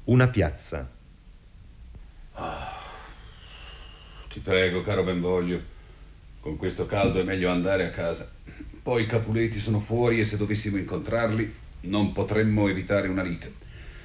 Una piazza. Ti prego, caro Benvolio, con questo caldo è meglio andare a casa. Poi i Capuleti sono fuori e se dovessimo incontrarli non potremmo evitare una lite.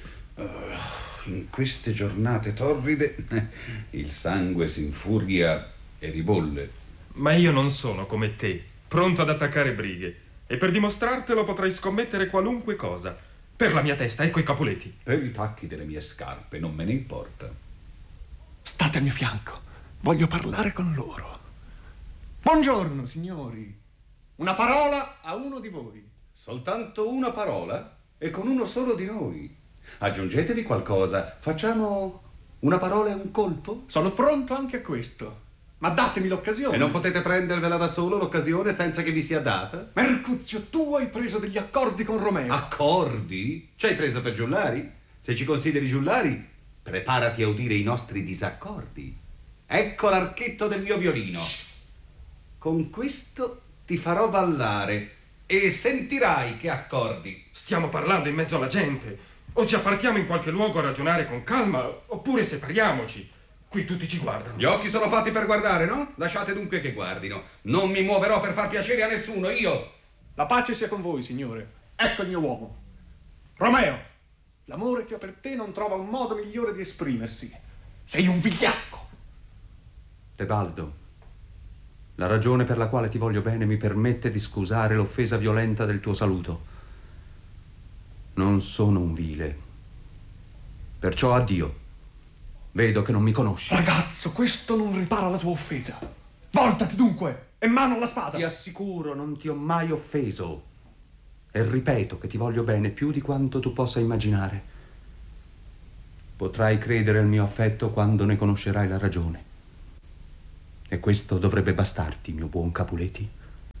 In queste giornate torride il sangue si infuria e ribolle. Ma io non sono come te, pronto ad attaccare brighe. E per dimostrartelo potrei scommettere qualunque cosa. Per la mia testa, ecco i Capuleti. Per i tacchi delle mie scarpe non me ne importa. State al mio fianco. Voglio parlare con loro. Buongiorno, signori. Una parola a uno di voi. Soltanto una parola? E con uno solo di noi? Aggiungetevi qualcosa. Facciamo una parola e un colpo? Sono pronto anche a questo. Ma datemi l'occasione. E non potete prendervela da solo l'occasione senza che vi sia data? Mercuzio, tu hai preso degli accordi con Romeo. Accordi? Ci hai preso per giullari? Se ci consideri giullari, preparati a udire i nostri disaccordi. Ecco l'archetto del mio violino. Con questo ti farò ballare e sentirai che accordi. Stiamo parlando in mezzo alla gente. O ci appartiamo in qualche luogo a ragionare con calma, oppure separiamoci. Qui tutti ci guardano. Gli occhi sono fatti per guardare, no? Lasciate dunque che guardino. Non mi muoverò per far piacere a nessuno, io. La pace sia con voi, signore. Ecco il mio uomo. Romeo, l'amore che ho per te non trova un modo migliore di esprimersi. Sei un vigliacco. Tebaldo, la ragione per la quale ti voglio bene mi permette di scusare l'offesa violenta del tuo saluto. Non sono un vile. Perciò addio. Vedo che non mi conosci. Ragazzo, questo non ripara la tua offesa. Voltati dunque e mano alla spada. Ti assicuro, non ti ho mai offeso. E ripeto che ti voglio bene più di quanto tu possa immaginare. Potrai credere al mio affetto quando ne conoscerai la ragione. E questo dovrebbe bastarti, mio buon Capuleti.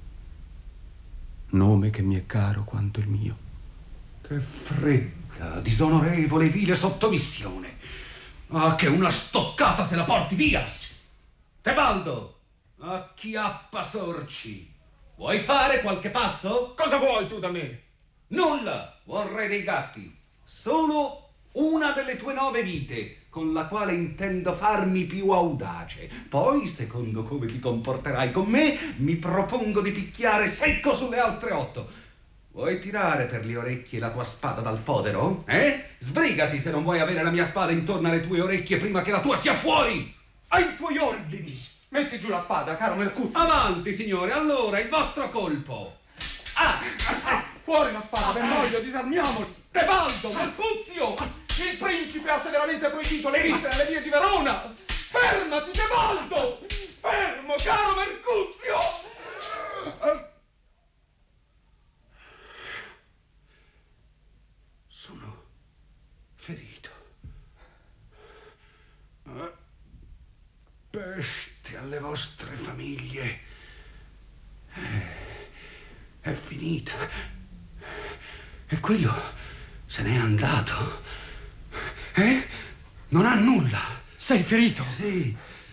Nome che mi è caro quanto il mio. Che fredda, disonorevole, vile sottomissione. Ah, che una stoccata se la porti via! Tebaldo, acchiappa sorci. Vuoi fare qualche passo? Cosa vuoi tu da me? Nulla, buon re dei gatti. Solo una delle tue 9 vite, con la quale intendo farmi più audace. Poi, secondo come ti comporterai con me, mi propongo di picchiare secco sulle altre 8. Vuoi tirare per le orecchie la tua spada dal fodero? Sbrigati se non vuoi avere la mia spada intorno alle tue orecchie prima che la tua sia fuori! Ai tuoi ordini! Metti giù la spada, caro Mercuzio. Avanti, signore, allora, il vostro colpo! Fuori la spada, Benvolio, disarmiamoli! Tebaldo, Mercuzio! Il principe ha severamente proibito le risse nelle vie di Verona! Fermati, Tebaldo! Fermo, caro Mercuzio! Sono ferito. Peste alle vostre famiglie. È finita. E quello se n'è andato. Non ha nulla. Sei ferito? Sì,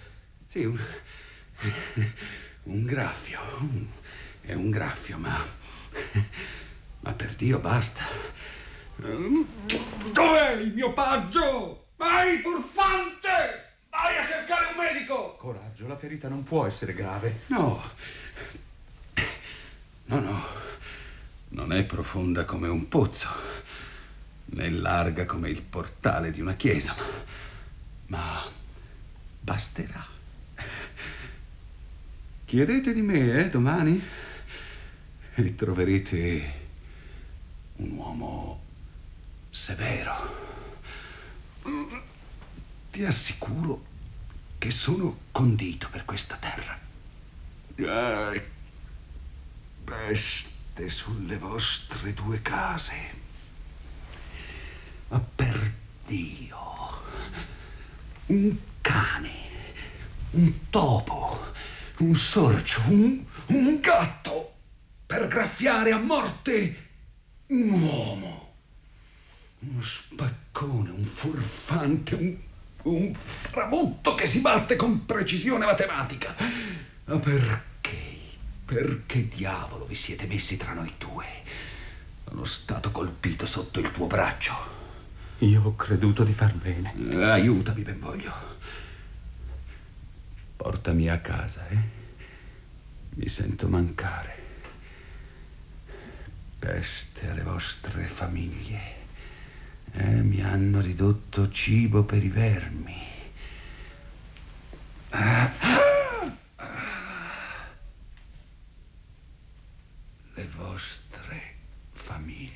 un graffio. È un graffio, ma per Dio basta. Dov'è il mio paggio? Vai, furfante! Vai a cercare un medico! Coraggio, la ferita non può essere grave. No. Non è profonda come un pozzo, né larga come il portale di una chiesa, ma basterà. Chiedete di me, domani, e troverete un uomo severo. Ti assicuro che sono condito per questa terra. Peste sulle vostre 2 case. Ma per Dio, un cane, un topo, un sorcio, un gatto, per graffiare a morte un uomo, uno spaccone, un furfante, un framutto che si batte con precisione matematica. Ma perché diavolo vi siete messi tra noi 2? Sono stato colpito sotto il tuo braccio. Io ho creduto di far bene. Aiutami, Benvolio. Portami a casa, eh? Mi sento mancare. Peste alle vostre famiglie. Mi hanno ridotto cibo per i vermi. Le vostre famiglie.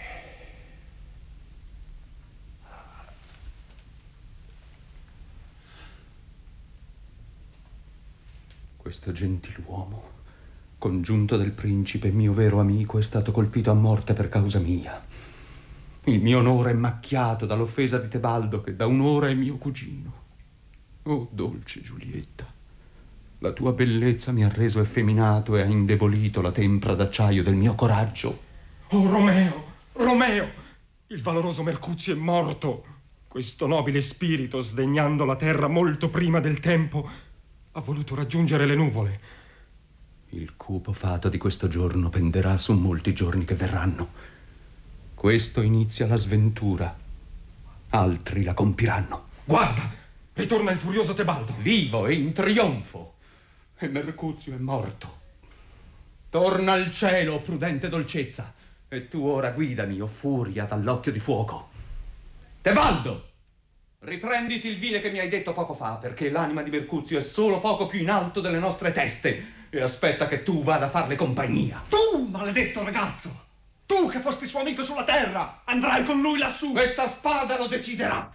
Questo gentiluomo, congiunto del principe, mio vero amico, è stato colpito a morte per causa mia. Il mio onore è macchiato dall'offesa di Tebaldo, che da un'ora è mio cugino. Oh, dolce Giulietta, la tua bellezza mi ha reso effeminato e ha indebolito la tempra d'acciaio del mio coraggio. Oh, Romeo, Romeo, il valoroso Mercuzio è morto. Questo nobile spirito, sdegnando la terra molto prima del tempo, ha voluto raggiungere le nuvole. Il cupo fato di questo giorno penderà su molti giorni che verranno. Questo inizia la sventura. Altri la compiranno. Guarda, ritorna il furioso Tebaldo. Vivo e in trionfo. E Mercuzio è morto. Torna al cielo, prudente dolcezza. E tu ora guidami, o furia dall'occhio di fuoco. Tebaldo, riprenditi il vile che mi hai detto poco fa, perché l'anima di Mercuzio è solo poco più in alto delle nostre teste e aspetta che tu vada a farle compagnia. Tu, maledetto ragazzo! Tu che fosti suo amico sulla terra, andrai con lui lassù! Questa spada lo deciderà!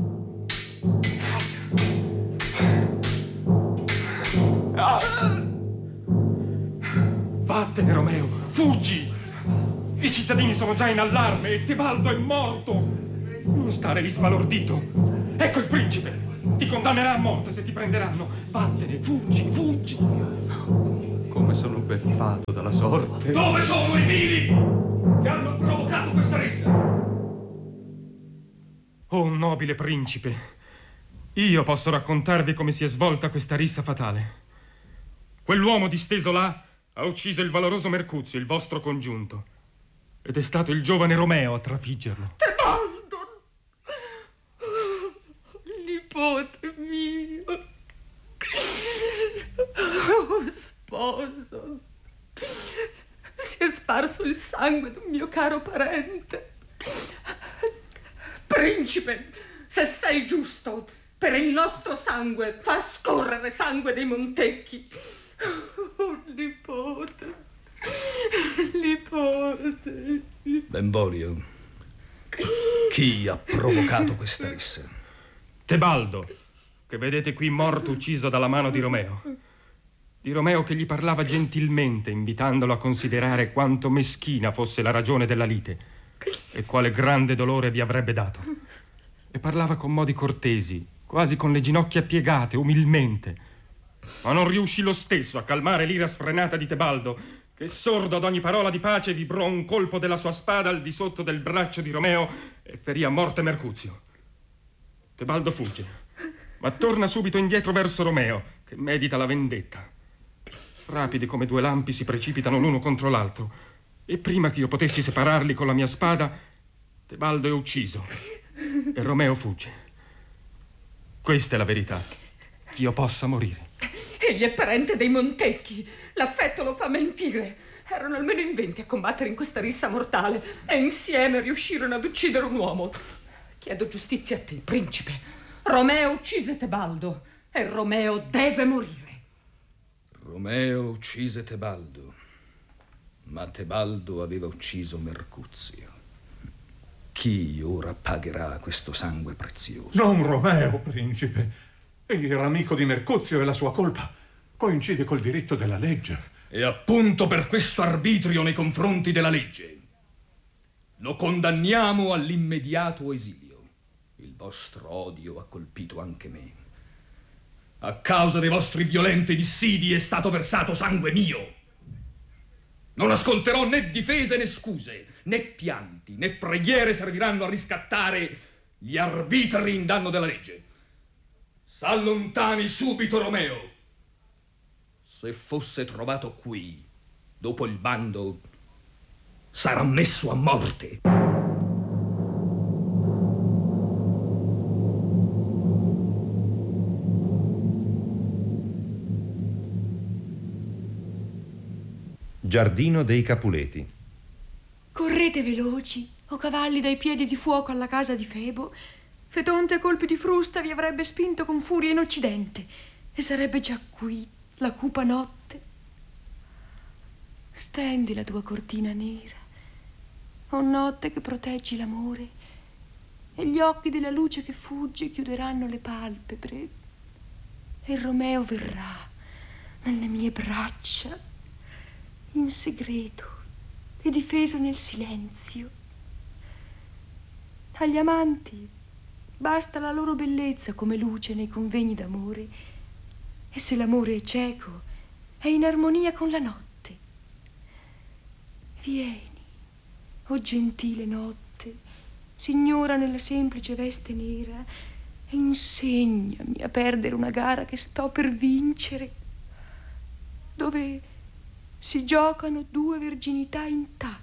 Vattene, Romeo, fuggi! I cittadini sono già in allarme e Tebaldo è morto! Non stare lì sbalordito! Ecco il principe! Ti condannerà a morte se ti prenderanno! Vattene, fuggi, fuggi! Come sono beffato dalla sorte! Dove sono i vili che hanno provocato questa rissa? Oh, nobile principe, io posso raccontarvi come si è svolta questa rissa fatale. Quell'uomo disteso là ha ucciso il valoroso Mercuzio, il vostro congiunto, ed è stato il giovane Romeo a trafiggerlo. Tebaldo! Nipote mio! Oh, sposo! Si è sparso il sangue d'un mio caro parente. Principe, se sei giusto, per il nostro sangue fa scorrere sangue dei Montecchi. Oh, nipote, nipote. Benvolio, chi ha provocato questa rissa? Tebaldo, che vedete qui morto ucciso dalla mano di Romeo. Di Romeo che gli parlava gentilmente, invitandolo a considerare quanto meschina fosse la ragione della lite e quale grande dolore vi avrebbe dato. E parlava con modi cortesi, quasi con le ginocchia piegate, umilmente. Ma non riuscì lo stesso a calmare l'ira sfrenata di Tebaldo, che sordo ad ogni parola di pace vibrò un colpo della sua spada al di sotto del braccio di Romeo e ferì a morte Mercuzio. Tebaldo fugge, ma torna subito indietro verso Romeo, che medita la vendetta. Rapidi come due lampi si precipitano l'uno contro l'altro, e prima che io potessi separarli con la mia spada, Tebaldo è ucciso e Romeo fugge. Questa è la verità, che io possa morire. Egli è parente dei Montecchi. L'affetto lo fa mentire. Erano almeno in 20 a combattere in questa rissa mortale e insieme riuscirono ad uccidere un uomo. Chiedo giustizia a te, principe. Romeo uccise Tebaldo e Romeo deve morire. Romeo uccise Tebaldo, ma Tebaldo aveva ucciso Mercuzio. Chi ora pagherà questo sangue prezioso? Non Romeo, principe. Egli era amico di Mercuzio e la sua colpa coincide col diritto della legge. E appunto per questo arbitrio nei confronti della legge lo condanniamo all'immediato esilio. Il vostro odio ha colpito anche me. A causa dei vostri violenti dissidi è stato versato sangue mio. Non ascolterò né difese né scuse, né pianti, né preghiere serviranno a riscattare gli arbitri in danno della legge. S'allontani subito Romeo. Se fosse trovato qui, dopo il bando, sarà messo a morte. Giardino dei Capuleti. Correte veloci, o cavalli dai piedi di fuoco alla casa di Febo. Fetonte a colpi di frusta vi avrebbe spinto con furia in occidente e sarebbe già qui la cupa notte. Stendi la tua cortina nera, o notte che proteggi l'amore, e gli occhi della luce che fugge chiuderanno le palpebre, e Romeo verrà nelle mie braccia, in segreto e difeso nel silenzio. Agli amanti basta la loro bellezza come luce nei convegni d'amore, e se l'amore è cieco, è in armonia con la notte. Vieni, o gentile notte, signora nella semplice veste nera, e insegnami a perdere una gara che sto per vincere, dove si giocano due verginità intatte.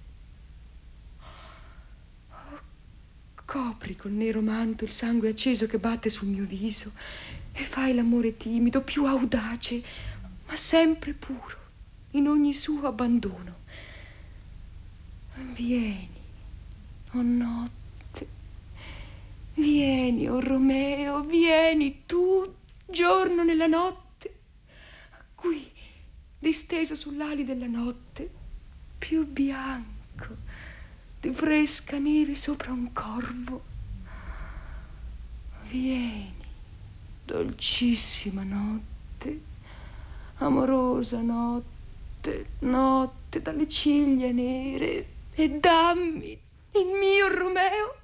Copri col nero manto il sangue acceso che batte sul mio viso e fai l'amore timido, più audace, ma sempre puro, in ogni suo abbandono. Vieni, o notte, vieni, o Romeo, vieni tu, giorno nella notte, qui, disteso sull'ali della notte, più bianco di fresca neve sopra un corvo. Vieni, dolcissima notte, amorosa notte, notte dalle ciglia nere, e dammi il mio Romeo.